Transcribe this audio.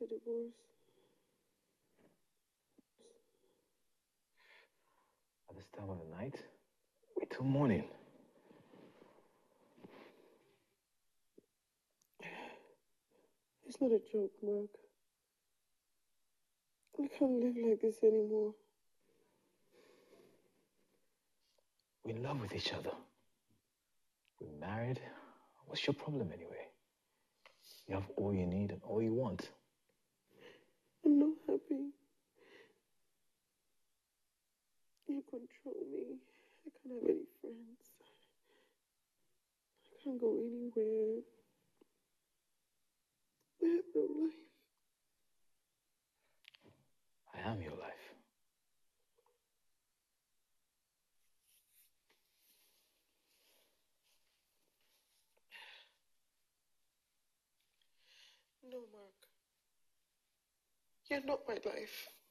a divorce. At this time of the night? Wait till morning. It's not a joke, Mark. I can't live like this anymore. We're in love with each other. We're married. What's your problem anyway? You have all you need and all you want. I'm not happy. You control me. I can't have any friends. I can't go anywhere. I have no life. I am your life. No, Mark. You're not my life.